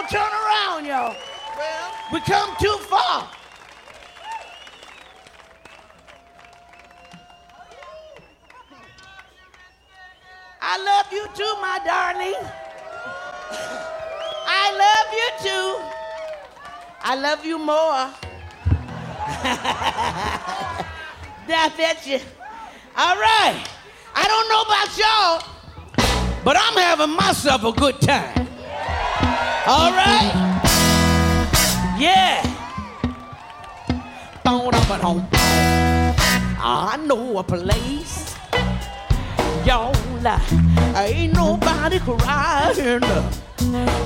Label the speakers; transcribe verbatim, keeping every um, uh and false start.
Speaker 1: Don't turn around, y'all.
Speaker 2: Well,
Speaker 1: We come too far. I love you too, my darling. I love you too. I love you more. I bet you. All right. I don't know about y'all, but I'm having myself a good time. All right? Yeah. I know a place, y'all, ain't nobody crying.